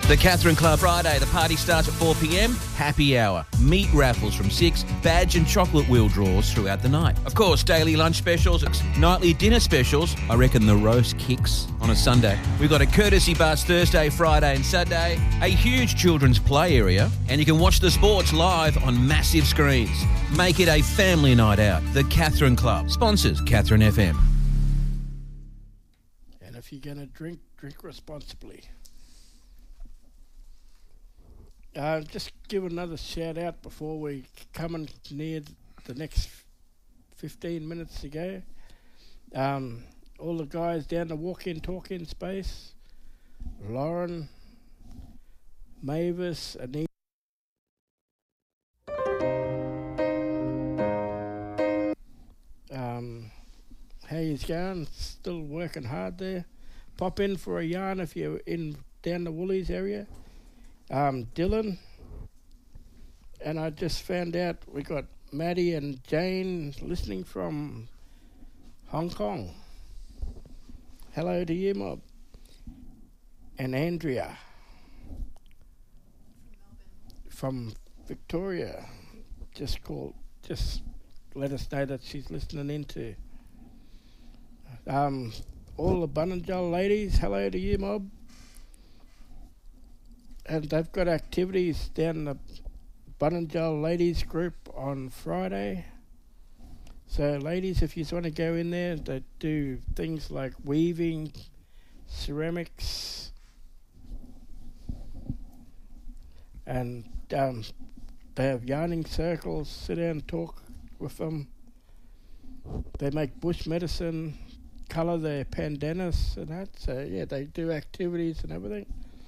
The Catherine Club Friday. The party starts at 4 p.m. Happy hour. Meat raffles from 6. Badge and chocolate wheel draws throughout the night. Of course, daily lunch specials, nightly dinner specials. I reckon the roast kicks on a Sunday. We've got a courtesy bus Thursday, Friday and Saturday. A huge children's play area. And you can watch the sports live on massive screens. Make it a family night out. The Catherine Club. Sponsors Catherine FM. And if you're going to drink responsibly. Just give another shout out before we come in near the next 15 minutes to go. All the guys down the walk-in, talk-in space. Lauren, Mavis, Anita. How you going? Still working hard there. Pop in for a yarn if you're in down the Woolies area. Dylan, and I just found out we got Maddie and Jane listening from Hong Kong. Hello to you, Mob. And Andrea from Victoria just let us know that she's listening into. All the Bunninjal ladies, hello to you, Mob. And they've got activities down the Bunninjal ladies group on Friday. So ladies, if you want to go in there, they do things like weaving, ceramics, and they have yarning circles, sit down and talk with them. They make bush medicine, colour their pandanus and that. So yeah, they do activities and everything.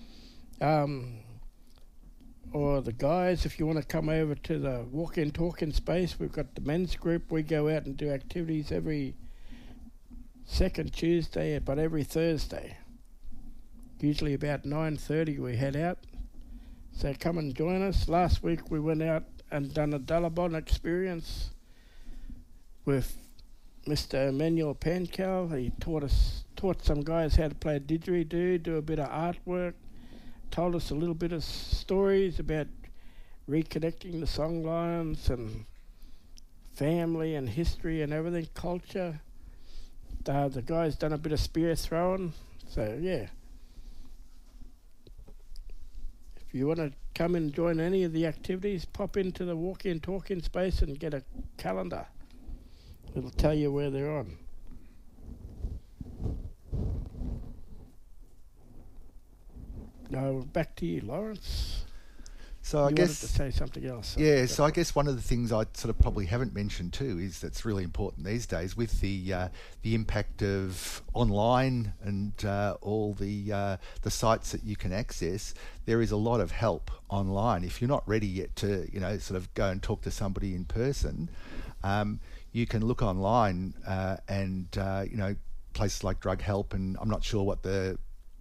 Or the guys, if you want to come over to the walk-in, talk-in space, we've got the men's group. We go out and do activities every second Tuesday, but every Thursday. Usually about 9:30 we head out. So come and join us. Last week we went out and done a Dullabon experience with Mr. Emmanuel Pancal. He taught some guys how to play didgeridoo, do a bit of artwork. Told us a little bit of stories about reconnecting the songlines and family and history and everything, culture. The guy's done a bit of spear throwing. So, yeah. If you want to come and join any of the activities, pop into the walk-in, talk-in space and get a calendar. It'll tell you where they're on. No, back to you, Lawrence. So I you guess wanted to say something else. Yeah, so I guess one of the things I sort of probably haven't mentioned too is that's really important these days with the impact of online and all the sites that you can access. There is a lot of help online. If you're not ready yet to sort of go and talk to somebody in person, you can look online and places like Drug Help, and I'm not sure what the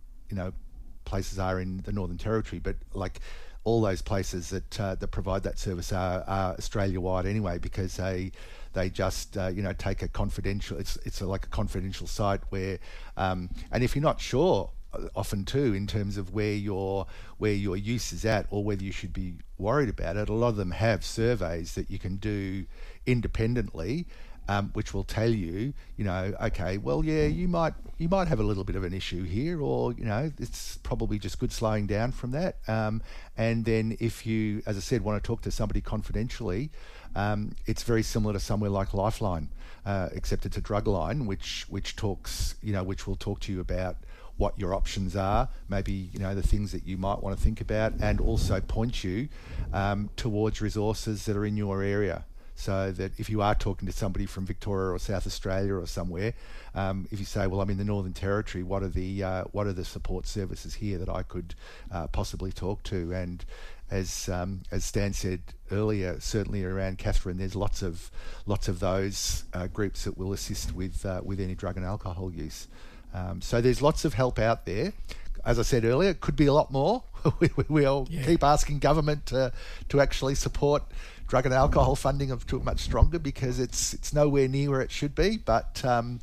places are in the Northern Territory, but like all those places that provide that service are Australia-wide anyway, because they just take a confidential. It's like a confidential site where, and if you're not sure, often too, in terms of where your use is at or whether you should be worried about it, a lot of them have surveys that you can do independently. Which will tell you, okay, well, yeah, you might have a little bit of an issue here, or it's probably just good slowing down from that. And then if you, as I said, want to talk to somebody confidentially, it's very similar to somewhere like Lifeline, except it's a drug line, which talks, which will talk to you about what your options are, maybe the things that you might want to think about, and also point you towards resources that are in your area. So that if you are talking to somebody from Victoria or South Australia or somewhere, if you say, well, I'm in the Northern Territory, what are the support services here that I could possibly talk to? And as Stan said earlier, certainly around Catherine, there's lots of those groups that will assist with any drug and alcohol use. So there's lots of help out there. As I said earlier, it could be a lot more. we all keep asking government to actually support drug and alcohol funding to much stronger, because it's nowhere near where it should be. But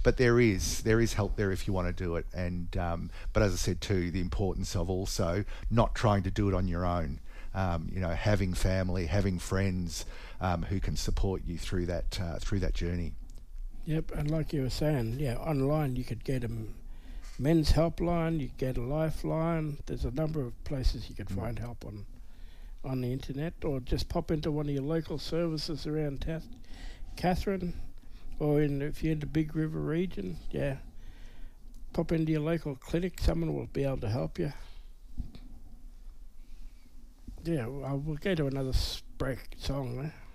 but there is help there if you want to do it. And but as I said too, the importance of also not trying to do it on your own. Having family, having friends who can support you through that journey. Yep, and like you were saying, online you could get a men's helpline, you get a lifeline. There's a number of places you could find help on the internet, or just pop into one of your local services around Katherine, or if you're in the Big River region, pop into your local clinic. Someone will be able to help you. Yeah, we'll go to another break song there.